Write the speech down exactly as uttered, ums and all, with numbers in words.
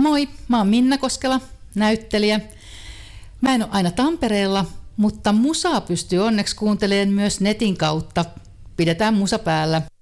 Moi, mä oon Minna Koskela, näyttelijä. Mä en ole aina Tampereella, mutta musaa pystyy onneksi kuuntelemaan myös netin kautta. Pidetään musa päällä.